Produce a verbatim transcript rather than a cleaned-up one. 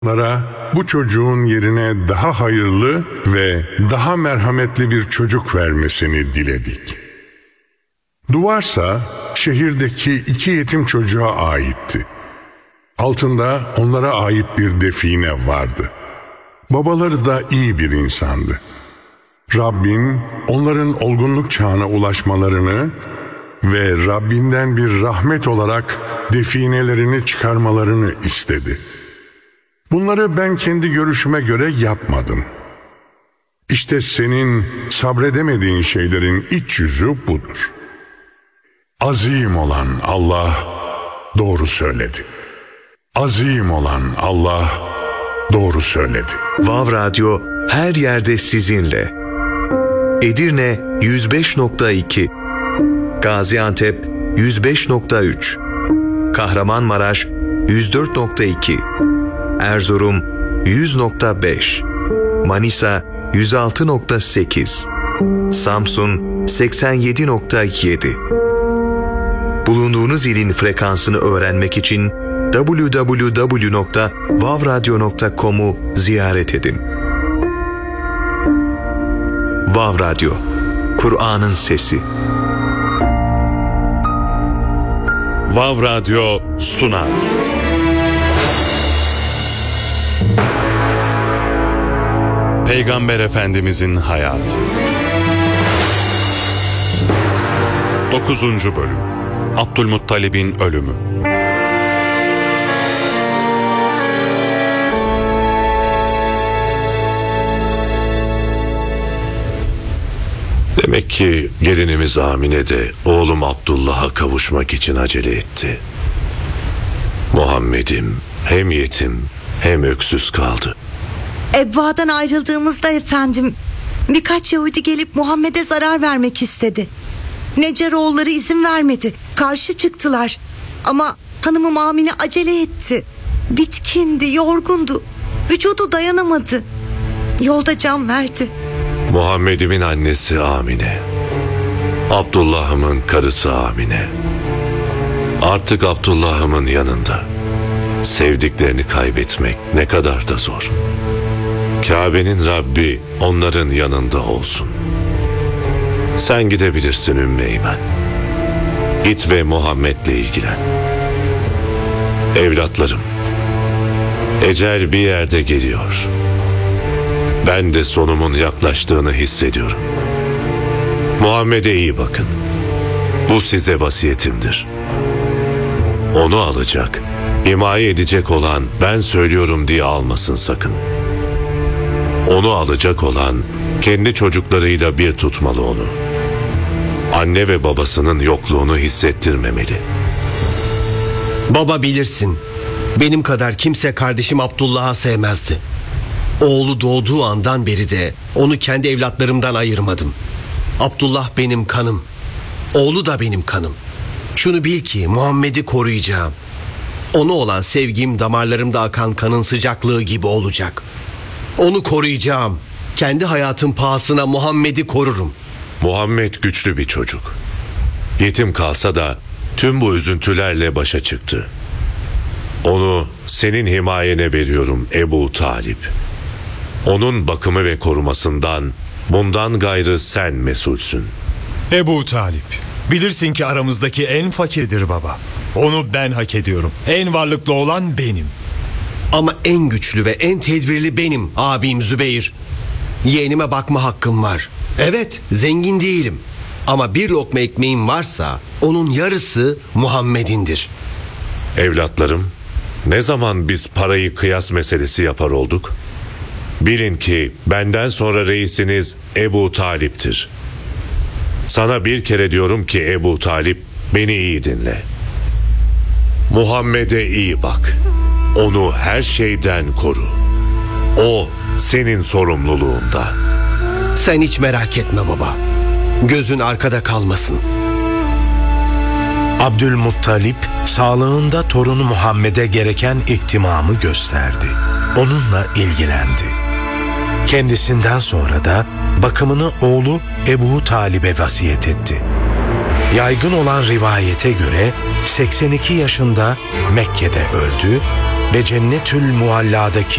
Onlara bu çocuğun yerine daha hayırlı ve daha merhametli bir çocuk vermesini diledik. Duvarsa şehirdeki iki yetim çocuğa aitti. Altında onlara ait bir define vardı. Babaları da iyi bir insandı. Rabbin onların olgunluk çağına ulaşmalarını ve Rabbinden bir rahmet olarak definelerini çıkarmalarını istedi. Bunları ben kendi görüşüme göre yapmadım. İşte senin sabredemediğin şeylerin iç yüzü budur. Azim olan Allah doğru söyledi. Azim olan Allah doğru söyledi. Vav Radyo her yerde sizinle. Edirne yüz beş nokta iki, Gaziantep yüz beş nokta üç, Kahramanmaraş yüz dört nokta iki, Erzurum yüz nokta beş, Manisa yüz altı nokta sekiz, Samsun seksen yedi nokta yedi. Bulunduğunuz ilin frekansını öğrenmek için double-u double-u double-u nokta vav radyo nokta com'u ziyaret edin. Vav Radyo, Kur'an'ın sesi. Vav Radyo sunar. Peygamber Efendimizin hayatı. dokuzuncu bölüm. Abdülmuttalib'in ölümü. Demek ki gelinimiz Amine de oğlum Abdullah'a kavuşmak için acele etti. Muhammed'im hem yetim hem öksüz kaldı. Ebva'dan ayrıldığımızda efendim, birkaç Yahudi gelip Muhammed'e zarar vermek istedi. Neceroğulları izin vermedi, karşı çıktılar. Ama hanımım Amine acele etti. Bitkindi, yorgundu, vücudu dayanamadı. Yolda can verdi. Muhammed'imin annesi Amine, Abdullah'ımın karısı Amine. Artık Abdullah'ımın yanında. Sevdiklerini kaybetmek ne kadar da zor. Kabe'nin Rabbi onların yanında olsun. Sen gidebilirsin Ümmü Eymen. Git ve Muhammed'le ilgilen. Evlatlarım, ecel bir yerde geliyor. Ben de sonumun yaklaştığını hissediyorum. Muhammed'e iyi bakın. Bu size vasiyetimdir. Onu alacak, himaye edecek olan ben söylüyorum diye almasın sakın. Onu alacak olan kendi çocuklarıyla bir tutmalı onu. Anne ve babasının yokluğunu hissettirmemeli. Baba bilirsin, benim kadar kimse kardeşim Abdullah'ı sevmezdi. Oğlu doğduğu andan beri de onu kendi evlatlarımdan ayırmadım. Abdullah benim kanım, oğlu da benim kanım. Şunu bil ki Muhammed'i koruyacağım. Ona olan sevgim damarlarımda akan kanın sıcaklığı gibi olacak. Onu koruyacağım. Kendi hayatım pahasına Muhammed'i korurum. Muhammed güçlü bir çocuk. Yetim kalsa da tüm bu üzüntülerle başa çıktı. Onu senin himayene veriyorum Ebu Talip. Onun bakımı ve korumasından bundan gayrı sen mesulsün. Ebu Talip, bilirsin ki aramızdaki en fakirdir baba. Onu ben hak ediyorum. En varlıklı olan benim. Ama en güçlü ve en tedbirli benim abim Zübeyir. Yeğenime bakma hakkım var. Evet, zengin değilim. Ama bir lokma ekmeğim varsa onun yarısı Muhammed'indir. Evlatlarım, ne zaman biz parayı kıyas meselesi yapar olduk? Bilin ki benden sonra reisiniz Ebu Talip'tir. Sana bir kere diyorum ki Ebu Talip, beni iyi dinle. Muhammed'e iyi bak. Onu her şeyden koru. O senin sorumluluğunda. Sen hiç merak etme baba. Gözün arkada kalmasın. Abdülmuttalip sağlığında torunu Muhammed'e gereken ihtimamı gösterdi. Onunla ilgilendi. Kendisinden sonra da bakımını oğlu Ebu Talib'e vasiyet etti. Yaygın olan rivayete göre seksen iki yaşında Mekke'de öldü, ve Cennetül Mualla'daki